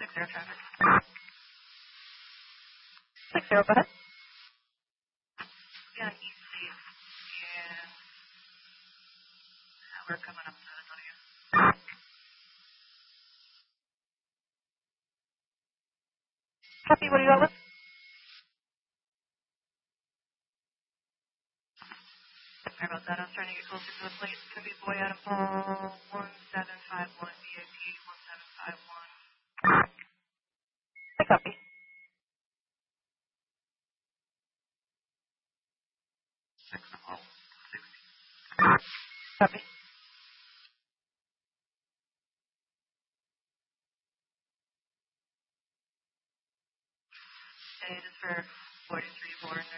60 traffic. 60, go ahead. Yeah, easy. And we're coming up to the W. Copy, what do you got with? Sorry about that. I was trying to get closer to the plate. Could be Boy Adam Paul 1751 VIP 1751. I copy. Copy. It is for 43 born.